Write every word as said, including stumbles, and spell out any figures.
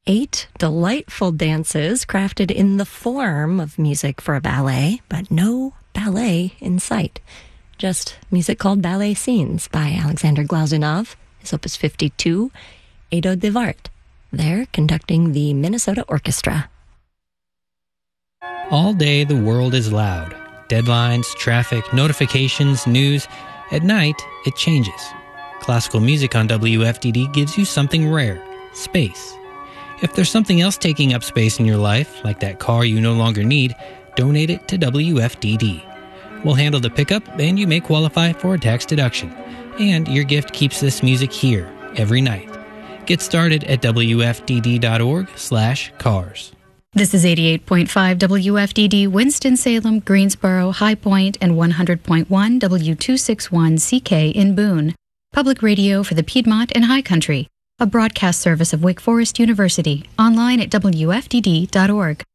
Eight delightful dances crafted in the form of music for a ballet, but no ballet in sight. Just music called Ballet Scenes by Alexander Glazunov, his opus fifty-two, Edo de Wart, there conducting the Minnesota Orchestra. All day the world is loud. Deadlines, traffic, notifications, news. At night, it changes. Classical music on W F D D gives you something rare, space. If there's something else taking up space in your life, like that car you no longer need, donate it to W F D D. We'll handle the pickup, and you may qualify for a tax deduction. And your gift keeps this music here every night. Get started at W F D D dot org slash cars. This is eighty-eight point five W F D D, Winston-Salem, Greensboro, High Point, and one hundred point one W two sixty-one C K in Boone. Public radio for the Piedmont and High Country. A broadcast service of Wake Forest University. Online at W F D D dot org.